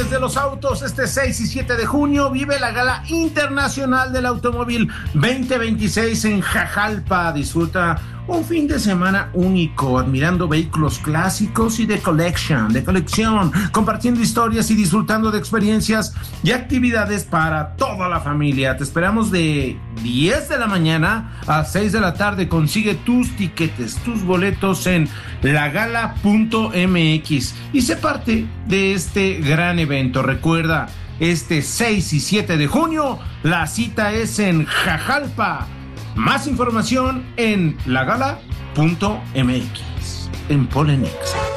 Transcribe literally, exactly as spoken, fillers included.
De los autos, este seis y siete de junio vive la Gala Internacional del Automóvil veinte veintiséis en Jajalpa. Disfruta un fin de semana único, admirando vehículos clásicos y de collection, de colección, compartiendo historias y disfrutando de experiencias y actividades para toda la familia. Te esperamos de diez de la mañana a seis de la tarde. Consigue tus tiquetes, tus boletos en lagala punto m x y sé parte de este gran evento. Recuerda, este seis y siete de junio, la cita es en Jajalpa. Más información en lagala punto m x, en Polenex.